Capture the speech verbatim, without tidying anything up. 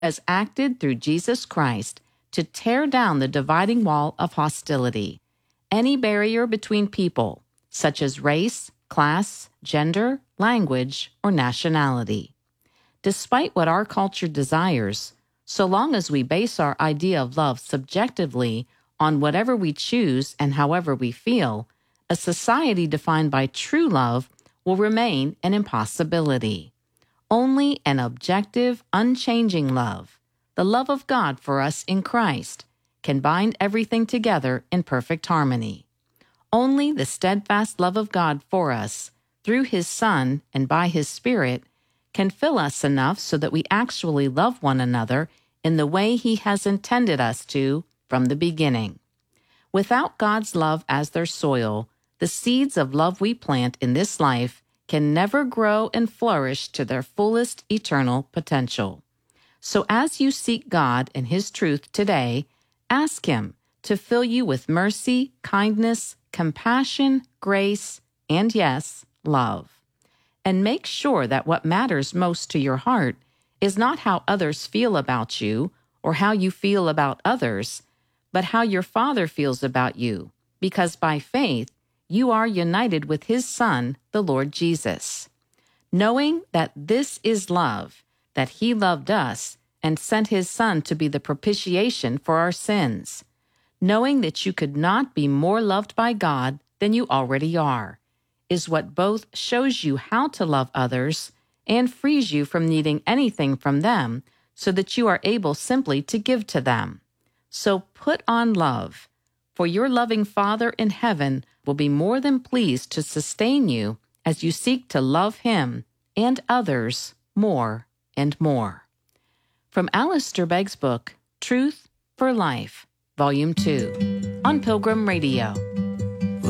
has acted through Jesus Christ to tear down the dividing wall of hostility, any barrier between people, such as race, class, gender, language, or nationality. Despite what our culture desires, so long as we base our idea of love subjectively on whatever we choose and however we feel, a society defined by true love will remain an impossibility. Only an objective, unchanging love, the love of God for us in Christ, can bind everything together in perfect harmony. Only the steadfast love of God for us, through His Son and by His Spirit, can fill us enough so that we actually love one another in the way He has intended us to from the beginning. Without God's love as their soil, the seeds of love we plant in this life can never grow and flourish to their fullest eternal potential. So as you seek God and His truth today, ask Him to fill you with mercy, kindness, compassion, grace, and yes, love. And make sure that what matters most to your heart is not how others feel about you or how you feel about others, but how your Father feels about you, because by faith, you are united with His Son, the Lord Jesus. Knowing that this is love, that He loved us and sent His Son to be the propitiation for our sins. Knowing that you could not be more loved by God than you already are, is what both shows you how to love others and frees you from needing anything from them so that you are able simply to give to them. So put on love, for your loving Father in heaven will be more than pleased to sustain you as you seek to love Him and others more and more. From Alistair Begg's book, Truth for Life, Volume two, on Pilgrim Radio.